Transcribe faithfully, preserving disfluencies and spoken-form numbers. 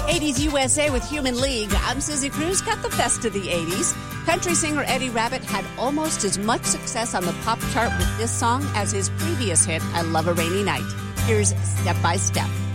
eighties U S A with Human League. I'm Susie Cruz. Got the best of the eighties. Country singer Eddie Rabbitt had almost as much success on the pop chart with this song as his previous hit, I Love a Rainy Night. Here's Step by Step.